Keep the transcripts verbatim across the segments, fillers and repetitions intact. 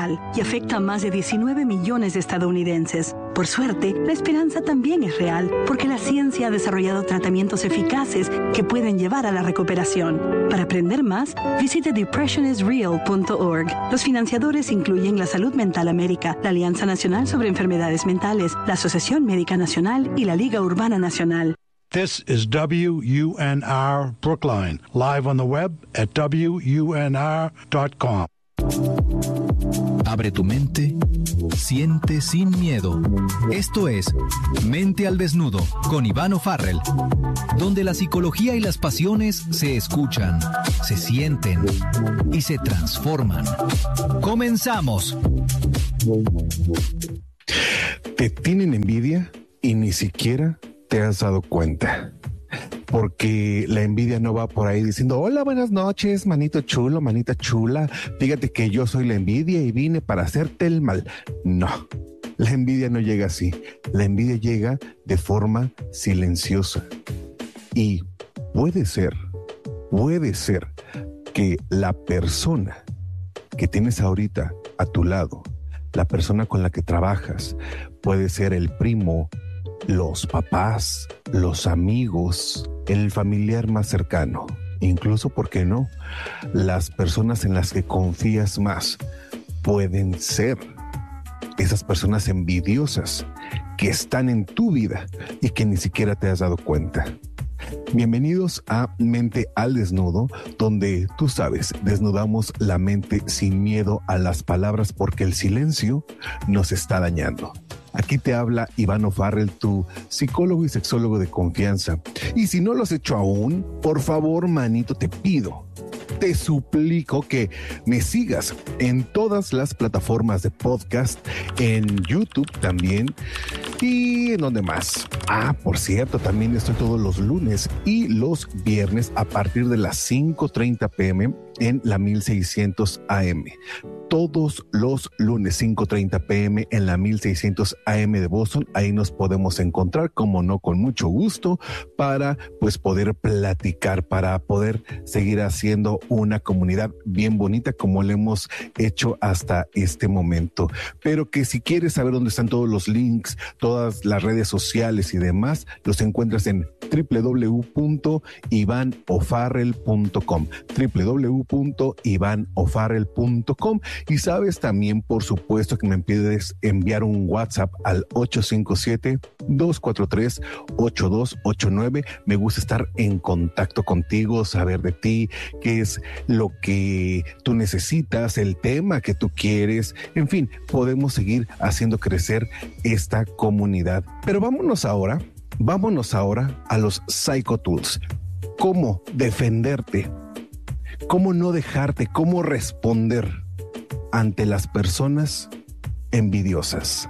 real y afecta a más de diecinueve millones de estadounidenses. Por suerte, la esperanza también es real, porque la ciencia ha desarrollado tratamientos eficaces que pueden llevar a la recuperación. Para aprender más, visite depression is real punto org. Los financiadores incluyen la Salud Mental América, la Alianza Nacional sobre Enfermedades Mentales, la Asociación Médica Nacional y la Liga Urbana Nacional. This is W U N R Brookline, live on the web at W U N R dot com. Abre tu mente, siente sin miedo. Esto es Mente al Desnudo con Iván O'Farrell, donde la psicología y las pasiones se escuchan, se sienten y se transforman. ¡Comenzamos! ¿Te tienen envidia y ni siquiera te has dado cuenta? Porque la envidia no va por ahí diciendo, hola, buenas noches, manito chulo, manita chula. Fíjate que yo soy la envidia y vine para hacerte el mal. No, la envidia no llega así. La envidia llega de forma silenciosa. Y puede ser, puede ser que la persona que tienes ahorita a tu lado, la persona con la que trabajas, puede ser el primo, los papás, los amigos, el familiar más cercano, incluso, ¿por qué no?, las personas en las que confías más. Pueden ser esas personas envidiosas que están en tu vida y que ni siquiera te has dado cuenta. Bienvenidos a Mente al Desnudo, donde, tú sabes, desnudamos la mente sin miedo a las palabras, porque el silencio nos está dañando. Aquí te habla Iván O'Farrell, tu psicólogo y sexólogo de confianza. Y si no lo has hecho aún, por favor, manito, te pido, te suplico que me sigas en todas las plataformas de podcast, en YouTube también, y en donde más. Ah, por cierto, también estoy todos los lunes y los viernes a partir de las cinco treinta pm en la mil seiscientos A M. Todos los lunes, cinco treinta pm en la mil seiscientos A M de Boston. Ahí nos podemos encontrar, como no, con mucho gusto, para pues poder platicar, para poder seguir haciendo una comunidad bien bonita como lo hemos hecho hasta este momento. Pero que si quieres saber dónde están todos los links, todas las redes sociales y demás, los encuentras en w w w punto ivan o'farrell punto com, w w w punto ivan o'farrell punto com. Y sabes también, por supuesto, que me pides enviar un WhatsApp al ocho cinco siete, dos cuatro tres, ocho dos ocho nueve. Me gusta estar en contacto contigo, saber de ti, qué es lo que tú necesitas, el tema que tú quieres. En fin, podemos seguir haciendo crecer esta comunidad. Pero vámonos ahora, vámonos ahora a los Psycho Tools. ¿Cómo defenderte? ¿Cómo no dejarte? ¿Cómo responder ante las personas envidiosas?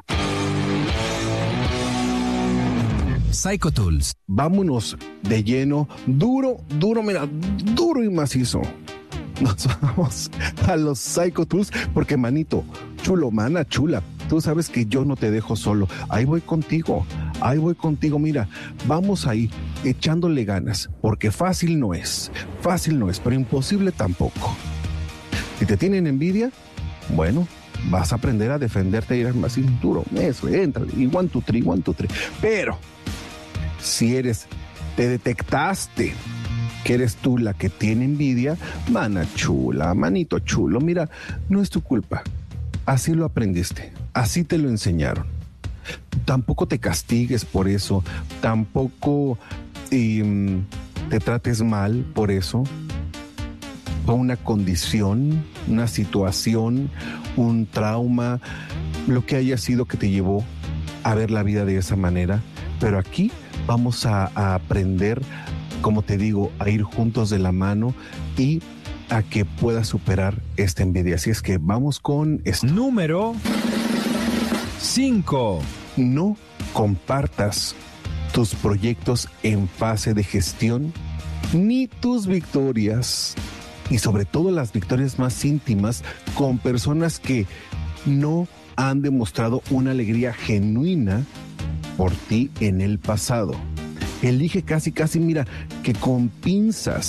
Psycho Tools. Vámonos de lleno, duro, duro, mira, duro y macizo. Nos vamos a los Psycho Tools porque, manito, chulo, mana, chula, tú sabes que yo no te dejo solo. Ahí voy contigo, ahí voy contigo. Mira, vamos ahí echándole ganas, porque fácil no es, fácil no es, pero imposible tampoco. Si te tienen envidia, bueno, vas a aprender a defenderte y ir más duro. Eso, entra, y one, two, three, one, two, three. Pero si eres, te detectaste que eres tú la que tiene envidia, mana chula, manito chulo, mira, no es tu culpa. Así lo aprendiste, así te lo enseñaron. Tampoco te castigues por eso, tampoco eh, te trates mal por eso. Fue una condición, una situación, un trauma, lo que haya sido que te llevó a ver la vida de esa manera. Pero aquí vamos a, a aprender, como te digo, a ir juntos de la mano y a que puedas superar esta envidia. Así es que vamos con esto. Número cinco. No compartas tus proyectos en fase de gestión, ni tus victorias, y sobre todo las victorias más íntimas, con personas que no han demostrado una alegría genuina por ti en el pasado. Elige casi, casi, mira, que con pinzas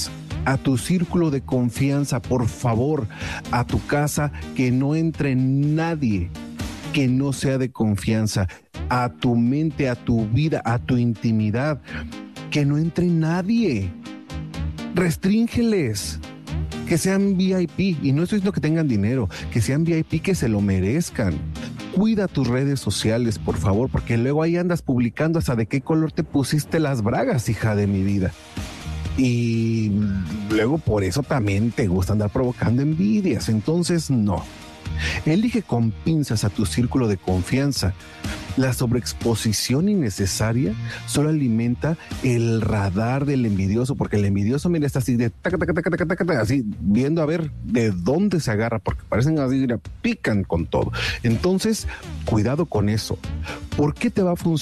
a tu círculo de confianza, por favor, a tu casa, que no entre nadie que no sea de confianza, a tu mente, a tu vida, a tu intimidad, que no entre nadie. Restríngeles, que sean V I P, y no estoy diciendo que tengan dinero, que sean V I P, que se lo merezcan. Cuida tus redes sociales, por favor, porque luego ahí andas publicando hasta de qué color te pusiste las bragas, hija de mi vida. Y luego por eso también te gusta andar provocando envidias. Entonces, no. Elige con pinzas a tu círculo de confianza. La sobreexposición innecesaria solo alimenta el radar del envidioso, porque el envidioso, mira, está así de taca, taca, taca, taca, taca, así viendo a ver de dónde se agarra, porque parecen así, mira, pican con todo. Entonces, cuidado con eso. ¿Por qué te va a funcionar?